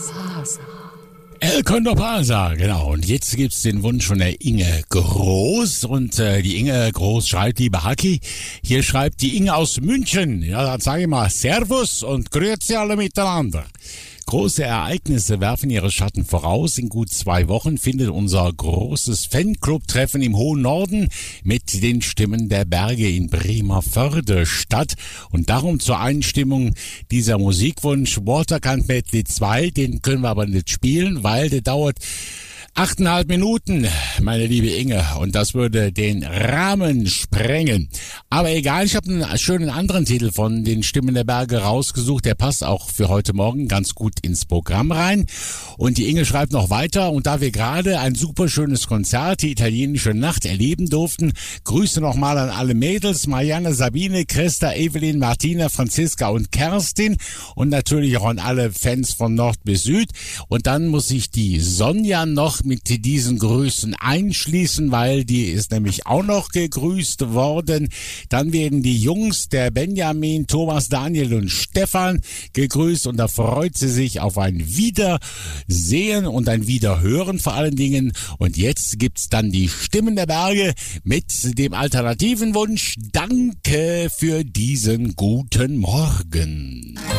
El Condor Pasa, genau. Und jetzt gibt's den Wunsch von der Inge Groß. Und die Inge Groß schreibt, liebe Haki, hier schreibt die Inge aus München. Ja, dann sage ich mal Servus und Grüezi alle miteinander. Große Ereignisse werfen ihre Schatten voraus. In gut 2 Wochen findet unser großes Fanclub-Treffen im hohen Norden mit den Stimmen der Berge in Bremervörde statt. Und darum zur Einstimmung dieser Musikwunsch Waterkant Medley 2. Den können wir aber nicht spielen, weil der dauert 8,5 Minuten, meine liebe Inge, und das würde den Rahmen sprengen. Aber egal, ich habe einen schönen anderen Titel von den Stimmen der Berge rausgesucht, der passt auch für heute Morgen ganz gut ins Programm rein. Und die Inge schreibt noch weiter, und da wir gerade ein super schönes Konzert, die italienische Nacht, erleben durften, Grüße nochmal an alle Mädels, Marianne, Sabine, Christa, Evelyn, Martina, Franziska und Kerstin und natürlich auch an alle Fans von Nord bis Süd. Und dann muss ich die Sonja noch mit diesen Grüßen einschließen, weil die ist nämlich auch noch gegrüßt worden. Dann werden die Jungs, der Benjamin, Thomas, Daniel und Stefan gegrüßt und da freut sie sich auf ein Wiedersehen und ein Wiederhören vor allen Dingen. Und jetzt gibt's dann die Stimmen der Berge mit dem alternativen Wunsch. Danke für diesen guten Morgen.